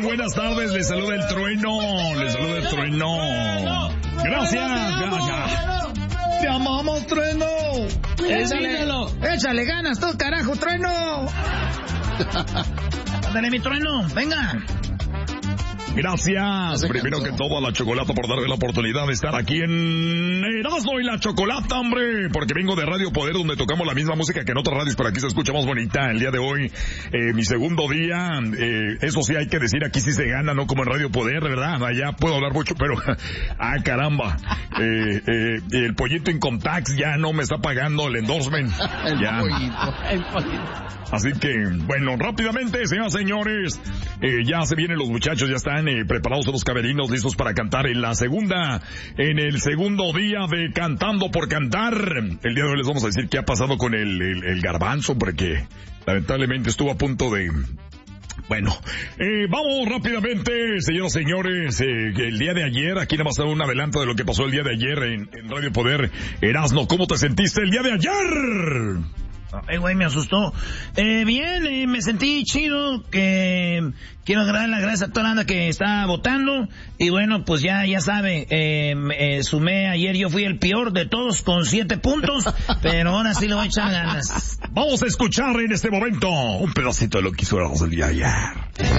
Muy buenas tardes, les saluda el Trueno. Gracias. Te amamos, Trueno. Échale ganas tú, carajo, Trueno. Ándale, mi Trueno, venga. Gracias, primero que todo a la Chocolata por darme la oportunidad de estar aquí en Erasmo y la Chocolata, hombre, porque vengo de Radio Poder, donde tocamos la misma música que en otras radios, pero aquí se escucha más bonita. El día de hoy, mi segundo día, eso sí hay que decir, aquí sí se gana, no como en Radio Poder, ¿verdad? Allá puedo hablar mucho, pero, caramba, el pollito Income Tax ya no me está pagando el endorsement. El pollito. Así que, bueno, rápidamente, señoras y señores, ya se vienen los muchachos, ya están preparados en los camerinos, listos para cantar en el segundo día de Cantando por Cantar. El día de hoy les vamos a decir qué ha pasado con el garbanzo, porque lamentablemente estuvo a punto de... Bueno, vamos rápidamente, señoras y señores, el día de ayer, aquí nada más un adelanto de lo que pasó el día de ayer en Radio Poder. Erasmo, ¿cómo te sentiste el día de ayer? Güey, me asustó. Bien, me sentí chido, que quiero dar las gracias a toda la banda que está votando. Y bueno, pues ya sabe, sumé ayer, yo fui el peor de todos con 7 puntos, pero ahora sí le voy a echar ganas. Vamos a escuchar en este momento un pedacito de lo que hizo el día de ayer.